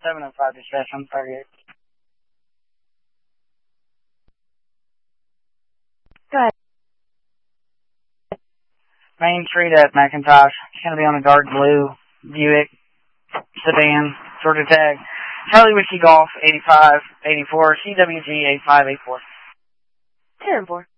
705 dispatch on 38. Go ahead. Main Street at McIntosh. It's going to be on a dark blue Buick sedan, sort of tag. Charlie Whiskey Golf, 8584, CWG 8584. 10-4.